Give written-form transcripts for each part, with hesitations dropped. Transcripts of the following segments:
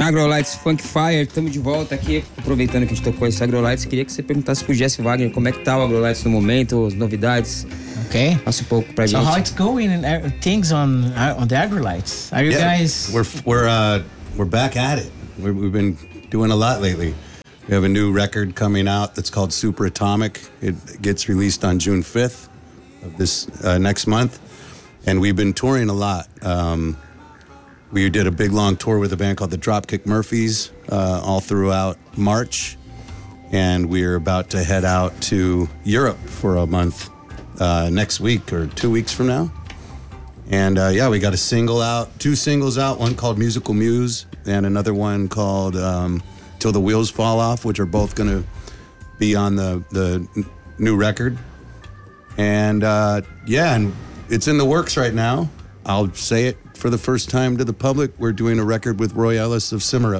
Agrolites Funk Fire, estamos de volta aqui, aproveitando que a gente tocou esse Agrolites, queria que você perguntasse pro Jesse Wagner como é que tá o Agrolites no momento, as novidades. Okay. Passa um pouco pra gente. So how it's going and things on the Agrolites? Are you guys? We're back at it. We've been doing a lot lately. We have a new record coming out that's called Super Atomic. It gets released on June 5th of this next month, and we've been touring a lot. We did a big long tour with a band called the Dropkick Murphys all throughout March, and we're about to head out to Europe for a month next week or 2 weeks from now. And we got two singles out, one called Musical Muse and another one called Till the Wheels Fall Off, which are both going to be on the new record. And and it's in the works right now. I'll say it for the first time to the public. We're doing a record with Roy Ellis of Cimarette.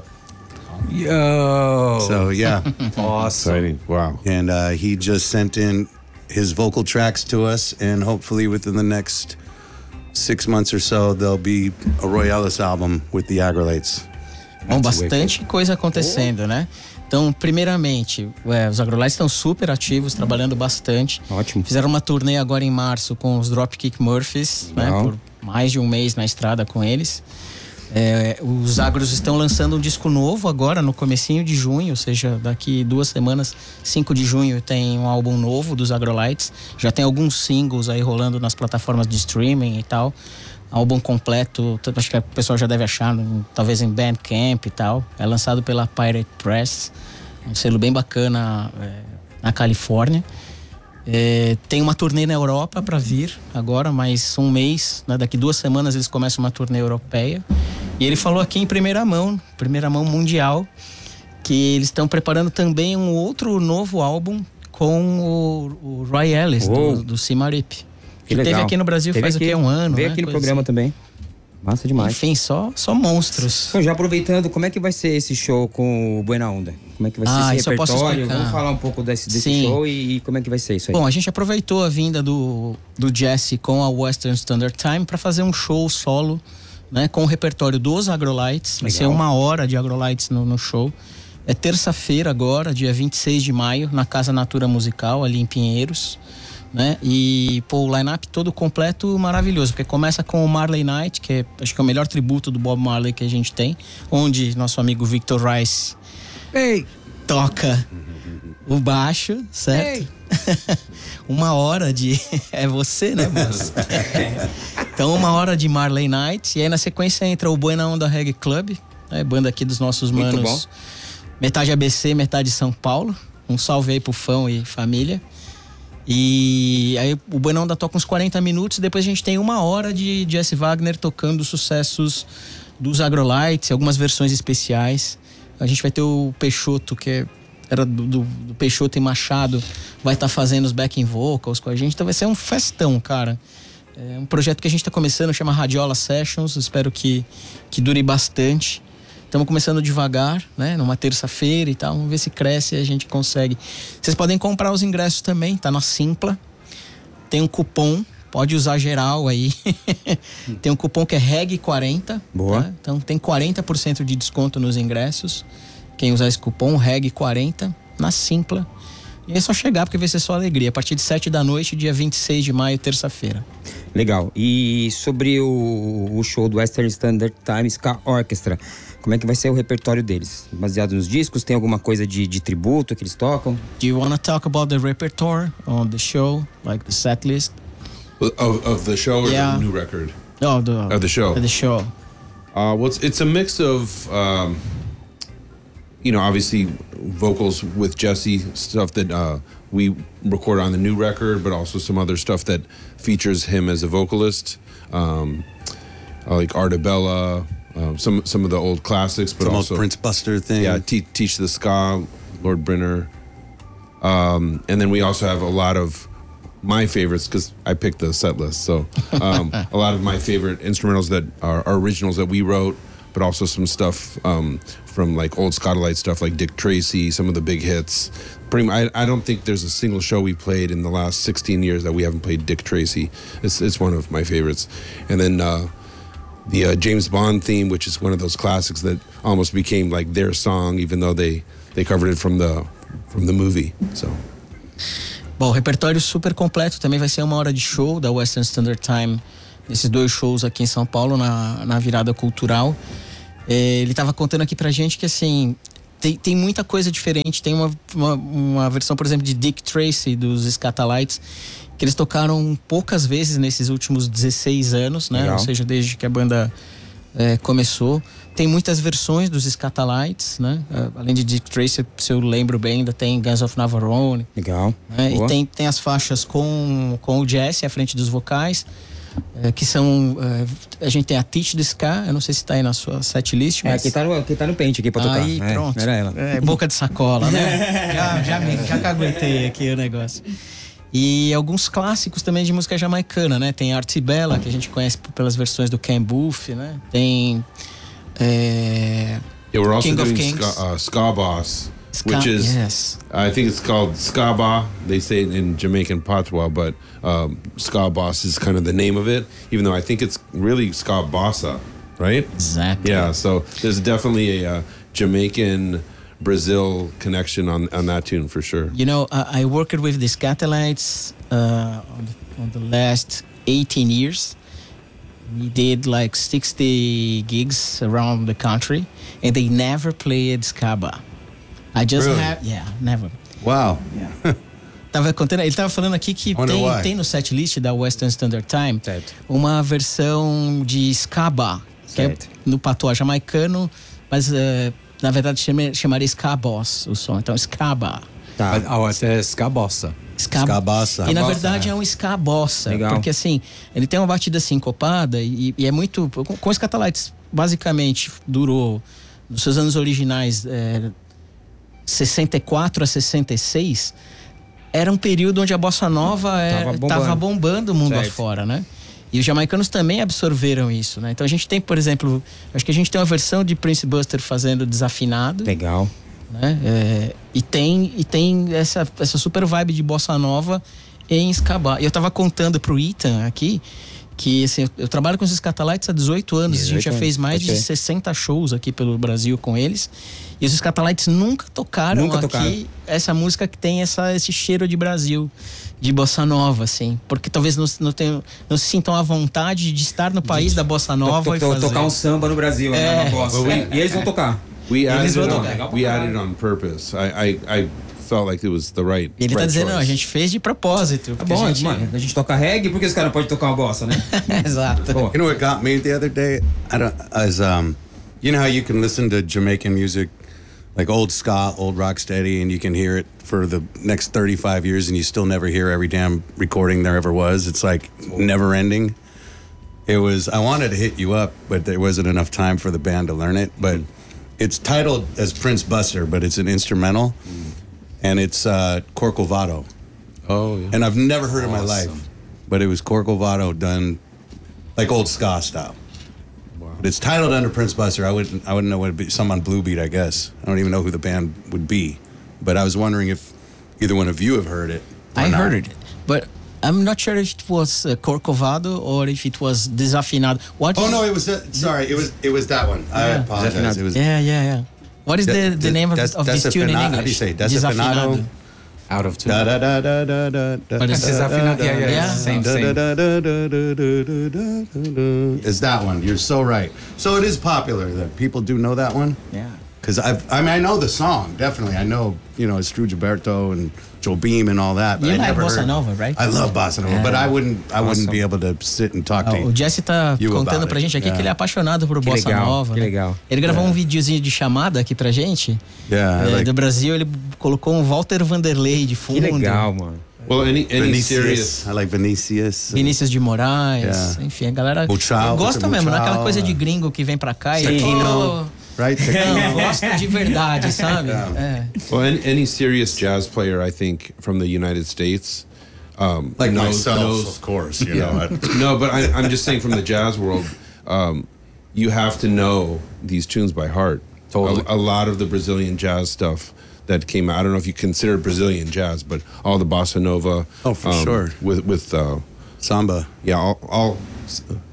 Yo! So, yeah. Awesome. Exciting. Wow. And he just sent in his vocal tracks to us, and hopefully within the next 6 months or so, there'll be a Roy Ellis album with the Agrolites. Bom, bastante coisa acontecendo, né? Então, primeiramente, os Agrolites estão super ativos, trabalhando bastante. Ótimo. Fizeram uma turnê agora em março com os Dropkick Murphys, né? Por mais de um mês na estrada com eles. Os Agros estão lançando um disco novo agora, no comecinho de junho, ou seja, daqui 2 semanas, 5 de junho, tem um álbum novo dos Agrolites. Já tem alguns singles aí rolando nas plataformas de streaming e tal. Álbum completo, acho que o pessoal já deve achar, talvez em Bandcamp e tal. É lançado pela Pirate Press, um selo bem bacana na Califórnia. Tem uma turnê na Europa para vir agora, mais um mês, né? Daqui 2 semanas eles começam uma turnê europeia. E ele falou aqui em primeira mão mundial, que eles estão preparando também um outro novo álbum com o Roy Ellis, do Cimarip. Que teve aqui no Brasil faz o quê? Um ano, veio né? aqui no programa também. Massa demais. Enfim, só monstros. Então, já aproveitando, como é que vai ser esse show com o Buena Onda? Como é que vai ser esse repertório? Vamos falar um pouco desse show e como é que vai ser isso aí? Bom, a gente aproveitou a vinda do Jesse com a Western Standard Time para fazer um show solo, né? Com o repertório dos Agrolites. Vai ser 1 hora de Agrolites no show. É terça-feira agora, dia 26 de maio, na Casa Natura Musical, ali em Pinheiros. Né? E o line-up todo completo, maravilhoso, porque começa com o Marley Knight, que acho que é o melhor tributo do Bob Marley que a gente tem, onde nosso amigo Victor Rice toca o baixo, certo? 1 hora de... é você, né, moço? Então 1 hora de Marley Knight, e aí na sequência entra o Buena Onda Reggae Club, né? Banda aqui dos nossos manos, metade ABC, metade São Paulo. Um salve aí pro Fão e família. E aí o Buena Onda toca uns 40 minutos, depois a gente tem 1 hora de Jesse Wagner tocando sucessos dos Agrolites, algumas versões especiais. A gente vai ter o Peixoto, que era do Peixoto e Machado, vai estar fazendo os backing vocals com a gente, então vai ser um festão, cara. É um projeto que a gente está começando, chama Radiola Sessions, espero que dure bastante. Estamos começando devagar, né? Numa terça-feira e tal. Vamos ver se cresce e a gente consegue. Vocês podem comprar os ingressos também, tá na Simpla. Tem um cupom, pode usar geral aí. Tem um cupom que é REG40. Boa. Tá? Então tem 40% de desconto nos ingressos. Quem usar esse cupom, REG40, na Simpla. E é só chegar, porque vai ser só alegria. A partir de 7 da noite, dia 26 de maio, terça-feira. Legal. E sobre o show do Western Standard Time Ska Orchestra, como é que vai ser o repertório deles? Baseado nos discos? Tem alguma coisa de tributo que eles tocam? Do you want to talk about the repertoire on the show, like the set list? Of the show or the new record? Oh, of the show. The show. Well, it's a mix of, obviously vocals with Jesse, stuff that we record on the new record, but also some other stuff that features him as a vocalist, like Artabella, some of the old classics, but also Prince Buster thing. Yeah, Teach the Ska, Lord Brinner, and then we also have a lot of my favorites because I picked the set list. So a lot of my favorite instrumentals that are originals that we wrote, but also some stuff from like old Scotolite stuff like Dick Tracy, some of the big hits. I don't think there's a single show we played in the last 16 years that we haven't played Dick Tracy. It's one of my favorites. And then James Bond theme, which is one of those classics that almost became like their song, even though they covered it from the movie. So. Bom, repertório super completo. Também vai ser 1 hora de show da Western Standard Time. Esses 2 shows aqui em São Paulo, na virada cultural. Ele estava contando aqui pra gente que, assim, tem muita coisa diferente. Tem uma versão, por exemplo, de Dick Tracy, dos Scatalites, que eles tocaram poucas vezes nesses últimos 16 anos, né? Legal. Ou seja, desde que a banda começou. Tem muitas versões dos Scatalites, né? Além de Dick Tracy, se eu lembro bem, ainda tem Guns of Navarone. Legal. Né? E tem as faixas com o Jesse à frente dos vocais, que são... a gente tem a Teach the Ska, eu não sei se tá aí na sua setlist, mas... Aqui tá no pente aqui pra tocar. Aí, pronto. Era ela. Boca de sacola, né? já caguetei aqui o negócio. E alguns clássicos também de música jamaicana, né? Tem Artie Bella, que a gente conhece pelas versões do Ken Booth, né? Tem... Yeah, we're also King of doing Kings. Ska Boss, which is, yes. I think it's called Ska Ba. They say it in Jamaican patois, but Ska Boss is kind of the name of it, even though I think it's really Ska Bossa, right? Exactly. Yeah, so there's definitely a Jamaican Brazil connection on that tune for sure. You know, I worked with the Scatalites on the last 18 years. We did like 60 gigs around the country, and they never played Skaba. I just Really? never. Wow. Ele tava falando aqui que tem no setlist da Western Standard Time Certo. uma versão de Skaba, que é Certo. no patois jamaicano, mas na verdade chamaria Ska Boss o som. Então, Skaba. Tá. Essa é Ska Bossa. Ska Bossa. E na Bossa, verdade é um ska bossa. Legal. Porque assim, ele tem uma batida sincopada e é muito... Com os Scatalites, basicamente, durou, nos seus anos originais, 64 a 66, era um período onde a bossa nova tava bombando o mundo Certo. afora, né? E os jamaicanos também absorveram isso, né? Então a gente tem, por exemplo, acho que a gente tem uma versão de Prince Buster fazendo desafinado. Legal. Né? E tem essa super vibe de bossa nova em Skaba. E eu tava contando pro Ethan aqui que assim, eu trabalho com os Scatalites há 18 anos. 18 a gente já fez anos, mais pode de ser. 60 shows aqui pelo Brasil com eles. E os Scatalites nunca tocaram aqui essa música que tem esse cheiro de Brasil, de bossa nova, assim. Porque talvez não se sintam à vontade de estar no país da bossa nova e fazer. Tocar um samba no Brasil, né? Uma bossa. E eles vão tocar. We Eles added vão it tocar. we added it on purpose. I felt like it was the right. E ele tá right dizendo, choice. não, a gente fez de propósito. Tá bom, mano, a gente toca reggae, por que os caras não podem tocar uma bossa, né? Exato. Pô, You know what got me the other day? You know how you can listen to Jamaican music, like old ska, old rocksteady, and you can hear it for the next 35 years, and you still never hear every damn recording there ever was. It's like never ending. I wanted to hit you up, but there wasn't enough time for the band to learn it. But it's titled as Prince Buster, but it's an instrumental, and it's Corcovado. Oh, yeah. And I've never heard it in my life, but it was Corcovado done like old ska style. Wow. But it's titled under Prince Buster. I wouldn't know what it'd be. Some on Blue Beat, I guess. I don't even know who the band would be. But I was wondering if either one of you have heard it. or I not. heard it, but I'm not sure if it was Corcovado or if it was Desafinado. What? Oh no, it was sorry. It was that one. I Yeah. apologize. It was Yeah. What is the name of this tune in Desafinado. English? How do you say it? Desafinado. Out of tune. Da da da da da da da. But it's Desafinado. Yeah. Yeah. Same. Is that one? You're so right. So it is popular. That people do know that one. Yeah. Because I know the song, definitely. I know, it's Drew Gilberto and Joe Beam and all that. But You I like never bossa heard. nova, right? I love bossa nova, but I wouldn't be able to sit and talk to O Jesse tá you contando about pra it. gente aqui Yeah. que ele é apaixonado por bossa legal, nova. que né? legal. Ele gravou um videozinho de chamada aqui pra gente. Yeah, I like do Brasil, ele colocou um Walter Vanderlei de fundo. que legal, mano. Well, any Vinicius. serious. I like Vinicius. Vinícius de Moraes, Yeah. enfim, a galera Muchal, gosta Muchal, mesmo, naquela coisa de gringo que vem pra cá e Sekino. Right? não, gosta de verdade, sabe? É. Well, any serious jazz player, I think, from the United States, Like knows- myself, knows- of course. You know. No, but I'm just saying from the jazz world, you have to know these tunes by heart. Totally. A lot of the Brazilian jazz stuff that came out. I don't know if you consider Brazilian jazz, but all the bossa nova. Oh, for sure. With Samba. yeah, all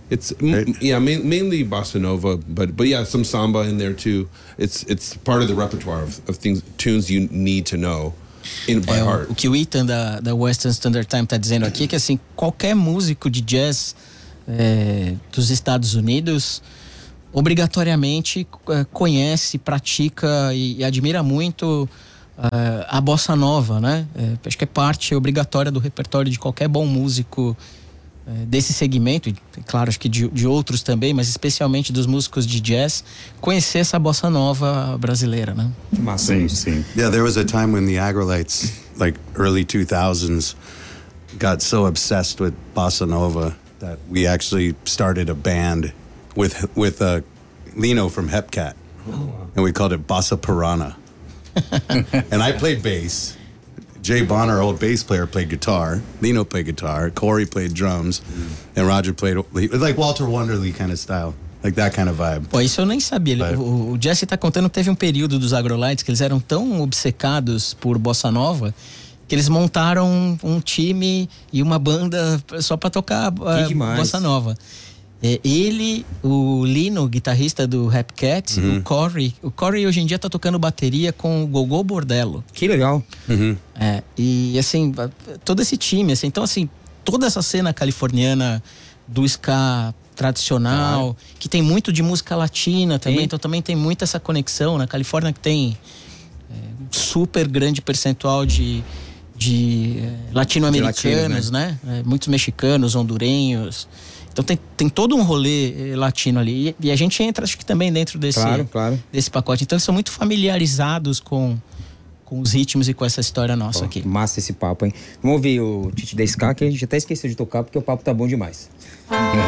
It's Right. mainly bossa nova, but yeah, some samba in there too. It's part of the repertoire of tunes you need to know by heart. O que o Ethan da Western Standard Time tá dizendo aqui é que assim, qualquer músico de jazz dos Estados Unidos obrigatoriamente conhece, pratica e admira muito a bossa nova, né? Acho que é parte obrigatória do repertório de qualquer bom músico desse segmento, e claro, acho que de outros também, mas especialmente dos músicos de jazz, conhecer essa bossa nova brasileira, né? Que massa isso. Yeah, there was a time when the Agrolites, like early 2000s, got so obsessed with bossa nova that we actually started a band with Lino from Hepcat, and we called it Bossa Piranha. And I played bass. Jay Bonner, our old bass player, played guitar. Lino played guitar. Corey played drums, and Roger played like Walter Wonderly kind of style, like that kind of vibe. Pô, isso eu nem sabia. O Jesse tá contando que teve um período dos Agrolites que eles eram tão obcecados por bossa nova que eles montaram um time e uma banda só pra tocar bossa nova. Ele, o Lino, guitarrista do Hepcat, o Corey hoje em dia tá tocando bateria com o Gogô Bordello. Que legal. E assim, todo esse time, assim, então assim, toda essa cena californiana do ska tradicional, que tem muito de música latina também, então também tem muita essa conexão na Califórnia, que tem super grande percentual de latino-americanos, né? Muitos mexicanos, hondurenhos. Então tem todo um rolê latino ali. E a gente entra, acho que também dentro desse pacote. Então eles são muito familiarizados com os ritmos e com essa história nossa aqui. Massa esse papo, hein? Vamos ouvir o Tite da Ska, que a gente até esqueceu de tocar porque o papo tá bom demais.